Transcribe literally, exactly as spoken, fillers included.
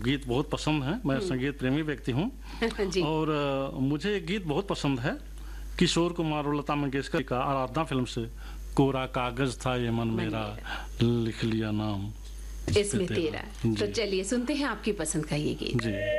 गीत बहुत पसंद है। मैं संगीत प्रेमी व्यक्ति हूँ जी। और अ, मुझे एक गीत बहुत पसंद है किशोर कुमार और लता मंगेशकर का, आराधना फिल्म से, कोरा कागज था ये मन मेरा, लिख लिया नाम इसमें तेरा। तो जी। चलिए सुनते हैं आपकी पसंद का ये गीत। जी।